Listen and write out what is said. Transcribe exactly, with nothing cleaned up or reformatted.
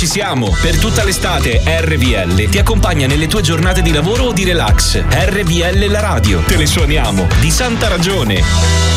ci siamo. Per tutta l'estate R V L ti accompagna nelle tue giornate di lavoro o di relax. R V L la radio. Te le suoniamo di santa ragione.